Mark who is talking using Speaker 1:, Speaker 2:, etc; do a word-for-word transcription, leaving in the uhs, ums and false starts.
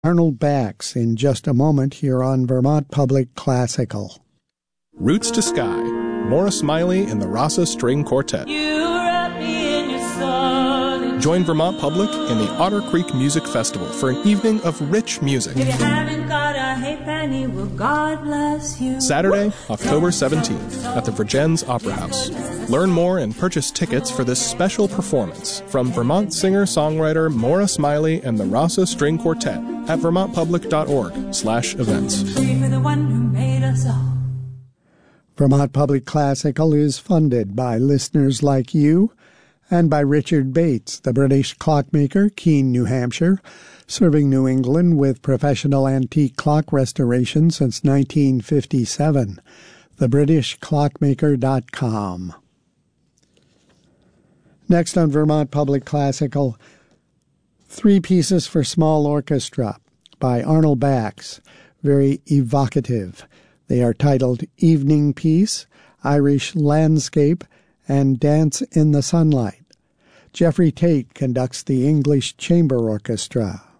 Speaker 1: Arnold Bax in just a moment here on Vermont Public Classical.
Speaker 2: Roots to Sky, Maura Smiley and the Rasa String Quartet. Join Vermont Public in the Otter Creek Music Festival for an evening of rich music.
Speaker 3: If you haven't got a halfpenny, well, God bless you.
Speaker 2: Saturday, October seventeenth, at the Vergennes Opera House. Learn more and purchase tickets for this special performance from Vermont singer-songwriter Maura Smiley and the Rasa String Quartet at vermontpublic.org slash events.
Speaker 3: For the one who made us all.
Speaker 1: Vermont Public Classical is funded by listeners like you and by Richard Bates, the British clockmaker, Keene, New Hampshire, serving New England with professional antique clock restoration since nineteen fifty-seven. the british clockmaker dot com. Next on Vermont Public Classical, Three Pieces for Small Orchestra by Arnold Bax, very evocative. They are titled Evening Piece, Irish Landscape, and Dance in the Sunlight. Jeffrey Tate conducts the English Chamber Orchestra.